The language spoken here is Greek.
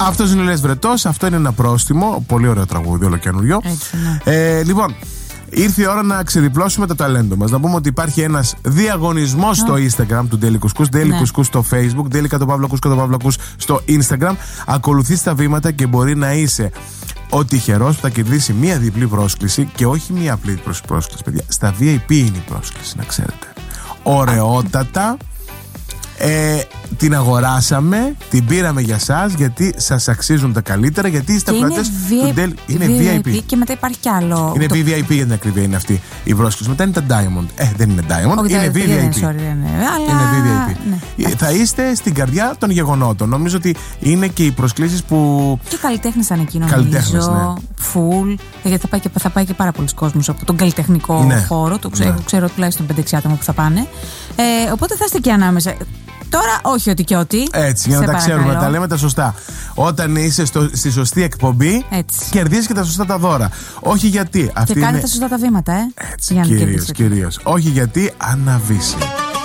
Αυτός είναι ο Ηλίας Βρετός, αυτό είναι ένα πρόστιμο. Πολύ ωραίο τραγούδι, όλο καινούριο. Λοιπόν, ήρθε η ώρα να ξεδιπλώσουμε το ταλέντο μας. Να πούμε ότι υπάρχει ένας διαγωνισμός στο Instagram του Daily Couscous, Daily Couscous στο Facebook, Daily _Couscous στο Instagram. Ακολουθείς τα βήματα και μπορεί να είσαι ο τυχερός που θα κερδίσει μία διπλή πρόσκληση και όχι μία απλή πρόσκληση, παιδιά. Στα VIP είναι η πρόσκληση, να ξέρετε. Ωραιότατα. Την αγοράσαμε, την πήραμε για σας γιατί σας αξίζουν τα καλύτερα. Γιατί είστε ακροατές του Daily. Είναι VIP. Και μετά υπάρχει κι άλλο. Είναι VVIP για την ακρίβεια, είναι αυτή η πρόσκληση. Μετά είναι τα Diamond. Δεν είναι Diamond, είναι VVIP. Είναι VVIP. Θα είστε στην καρδιά των γεγονότων. Νομίζω ότι είναι και οι προσκλήσεις που. Και καλλιτέχνες θα είναι εκείνο. Νομίζω. Full. Γιατί θα πάει και πάρα πολλοί κόσμος από τον καλλιτεχνικό χώρο. Ξέρω τουλάχιστον 5-6 άτομα που θα πάνε. Οπότε θα είστε και ανάμεσα. Τώρα όχι ότι και ότι. Έτσι, για να τα ξέρουμε, να τα λέμε τα σωστά. Όταν είσαι στη σωστή εκπομπή, κερδίζεις και τα σωστά τα δώρα. Όχι γιατί. Και κάνει τα σωστά τα βήματα, Έτσι, κυρίως. Όχι γιατί αναβήσει.